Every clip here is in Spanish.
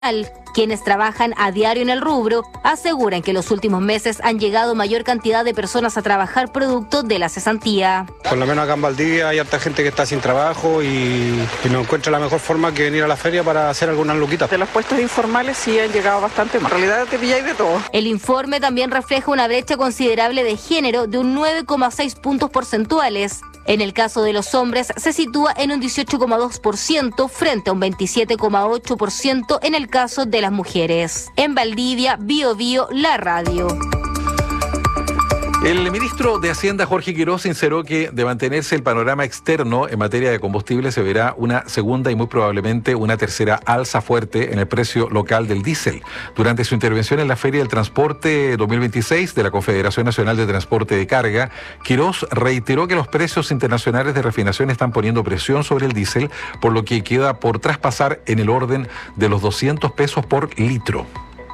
Quienes trabajan a diario en el rubro aseguran que en los últimos meses han llegado mayor cantidad de personas a trabajar producto de la cesantía. Por lo menos acá en Valdivia hay harta gente que está sin trabajo y no encuentra la mejor forma que venir a la feria para hacer algunas luquitas. De los puestos informales sí han llegado bastante más. En realidad te pilláis de todo. El informe también refleja una brecha considerable de género de un 9,6 puntos porcentuales. En el caso de los hombres se sitúa en un 18,2% frente a un 27,8% en el caso de las mujeres. En Valdivia, Bio Bio, la radio. El ministro de Hacienda, Jorge Quirós, sinceró que de mantenerse el panorama externo en materia de combustible se verá una segunda y muy probablemente una tercera alza fuerte en el precio local del diésel. Durante su intervención en la Feria del Transporte 2026 de la Confederación Nacional de Transporte de Carga, Quirós reiteró que los precios internacionales de refinación están poniendo presión sobre el diésel, por lo que queda por traspasar en el orden de los 200 pesos por litro.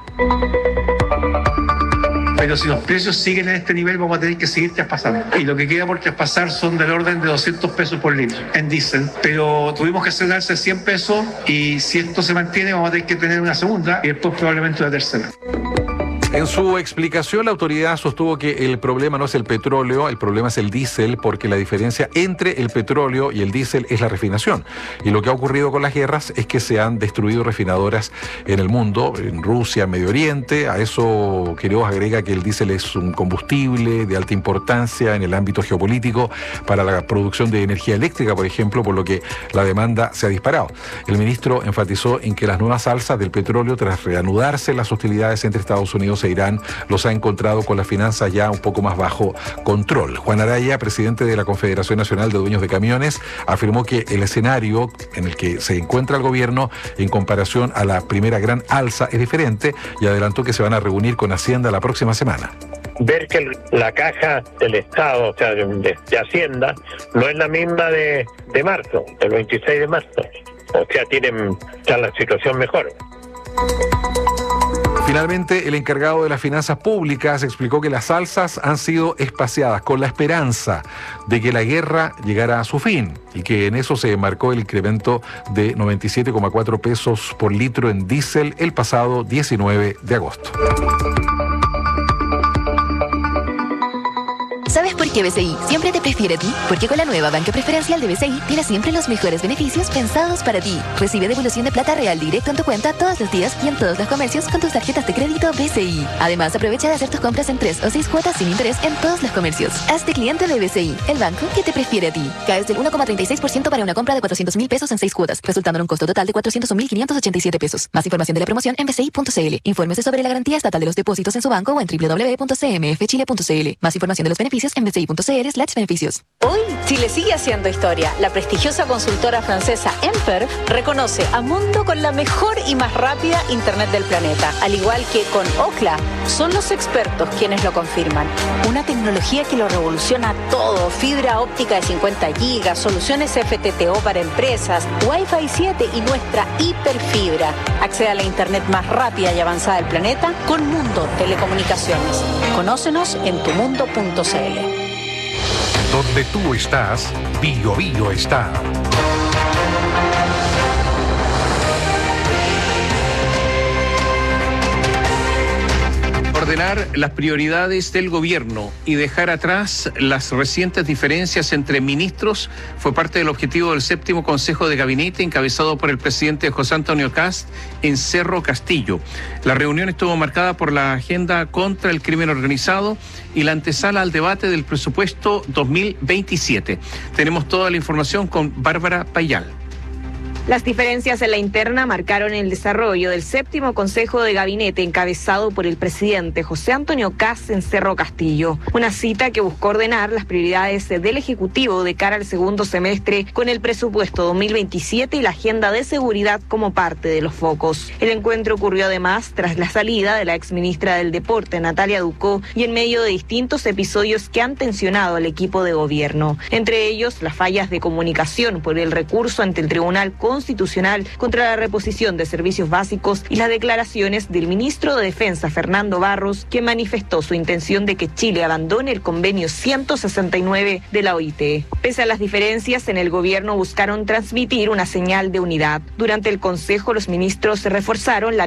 Pero si los precios siguen en este nivel, vamos a tener que seguir traspasando. Y lo que queda por traspasar son del orden de 200 pesos por litro en diésel. Pero tuvimos que hacer un alza de 100 pesos y si esto se mantiene, vamos a tener que tener una segunda y después probablemente una tercera. En su explicación, la autoridad sostuvo que el problema no es el petróleo, el problema es el diésel, porque la diferencia entre el petróleo y el diésel es la refinación. Y lo que ha ocurrido con las guerras es que se han destruido refinadoras en el mundo, en Rusia, en Medio Oriente. A eso Quirós agrega que el diésel es un combustible de alta importancia en el ámbito geopolítico para la producción de energía eléctrica, por ejemplo, por lo que la demanda se ha disparado. El ministro enfatizó en que las nuevas alzas del petróleo, tras reanudarse las hostilidades entre Estados Unidos e Irán, los ha encontrado con las finanzas ya un poco más bajo control. Juan Araya, presidente de la Confederación Nacional de Dueños de Camiones, afirmó que el escenario en el que se encuentra el gobierno en comparación a la primera gran alza es diferente y adelantó que se van a reunir con Hacienda la próxima semana. Ver que la caja del Estado, o sea, de Hacienda, no es la misma de marzo, del 26 de marzo. O sea, tienen ya la situación mejor. Finalmente, el encargado de las finanzas públicas explicó que las alzas han sido espaciadas con la esperanza de que la guerra llegara a su fin y que en eso se marcó el incremento de 97,4 pesos por litro en diésel el pasado 19 de agosto. ¿Sabes por qué BCI siempre te prefiere a ti? Porque con la nueva banca preferencial de BCI tienes siempre los mejores beneficios pensados para ti. Recibe devolución de plata real directo en tu cuenta todos los días y en todos los comercios con tus tarjetas de crédito BCI. Además, aprovecha de hacer tus compras en 3 o 6 cuotas sin interés en todos los comercios. Hazte cliente de BCI, el banco que te prefiere a ti. Caes del 1,36% para una compra de 400.000 pesos en 6 cuotas, resultando en un costo total de 401.587 pesos. Más información de la promoción en bci.cl. Infórmese sobre la garantía estatal de los depósitos en su banco o en www.cmfchile.cl. Más información de los beneficios en bci.cl/beneficios. Hoy, Chile sigue haciendo historia. La prestigiosa consultora francesa Emper reconoce a Mundo con la mejor y más rápida internet del planeta. Al igual que con Ookla, son los expertos quienes lo confirman. Una tecnología que lo revoluciona todo. Fibra óptica de 50 gigas, soluciones FTTO para empresas, Wi-Fi 7 y nuestra hiperfibra. Accede a la internet más rápida y avanzada del planeta con Mundo Telecomunicaciones. Conócenos en tumundo.cl. Donde tú estás, Bio Bio está. Ordenar las prioridades del gobierno y dejar atrás las recientes diferencias entre ministros fue parte del objetivo del 7º Consejo de Gabinete encabezado por el presidente José Antonio Kast en Cerro Castillo. La reunión estuvo marcada por la agenda contra el crimen organizado y la antesala al debate del presupuesto 2027. Tenemos toda la información con Bárbara Payal. Las diferencias en la interna marcaron el desarrollo del 7º Consejo de Gabinete encabezado por el presidente José Antonio Kast en Cerro Castillo. Una cita que buscó ordenar las prioridades del Ejecutivo de cara al segundo semestre con el presupuesto 2027 y la agenda de seguridad como parte de los focos. El encuentro ocurrió además tras la salida de la exministra del Deporte, Natalia Ducó, y en medio de distintos episodios que han tensionado al equipo de gobierno. Entre ellos, las fallas de comunicación por el recurso ante el Tribunal Constitucional constitucional contra la reposición de servicios básicos y las declaraciones del ministro de Defensa, Fernando Barros, que manifestó su intención de que Chile abandone el convenio 169 de la OIT. Pese a las diferencias, en el gobierno buscaron transmitir una señal de unidad. Durante el Consejo, los ministros reforzaron la